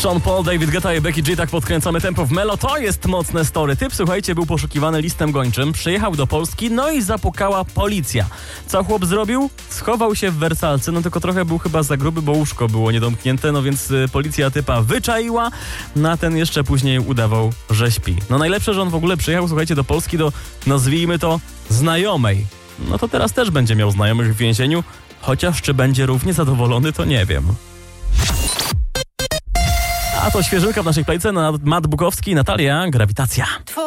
Sean Paul, David Guetta i Becky G, tak podkręcamy tempo w Melo. To jest mocne story. Typ, słuchajcie, był poszukiwany listem gończym, przyjechał do Polski, no i zapukała policja. Co chłop zrobił? Schował się w wersalce, no tylko trochę był chyba za gruby, bo łóżko było niedomknięte, no więc policja typa wyczaiła, a ten jeszcze później udawał, że śpi. No najlepsze, że on w ogóle przyjechał, słuchajcie, do Polski do, nazwijmy to, znajomej. No to teraz też będzie miał znajomych w więzieniu, chociaż czy będzie równie zadowolony, to nie wiem. A to świeżynka w naszej playce, Matt Bukowski, Natalia, Grawitacja.